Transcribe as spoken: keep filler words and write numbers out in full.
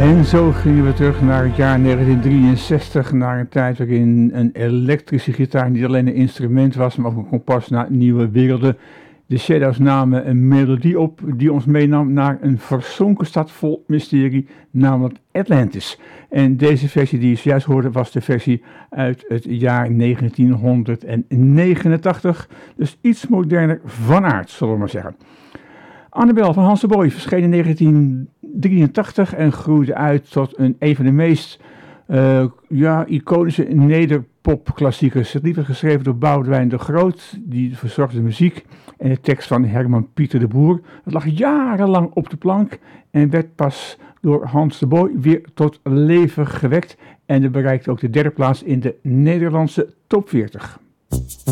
En zo gingen we terug naar het jaar negentien drieënzestig, naar een tijd waarin een elektrische gitaar niet alleen een instrument was, maar ook een kompas naar nieuwe werelden. De Shadows namen een melodie op die ons meenam naar een verzonken stad vol mysterie, namelijk Atlantis. En deze versie die je juist hoorde was de versie uit het jaar negentienhonderdnegenentachtig, dus iets moderner van aard, zullen we maar zeggen. Annabel van Hans de Boy verscheen in negentien drieëntachtig en groeide uit tot een, een van de meest uh, ja, iconische nederpopklassiekers. Het lied werd geschreven door Boudewijn de Groot, die verzorgde de muziek en de tekst van Herman Pieter de Boer. Het lag jarenlang op de plank en werd pas door Hans de Boy weer tot leven gewekt en het bereikte ook de derde plaats in de Nederlandse top veertig.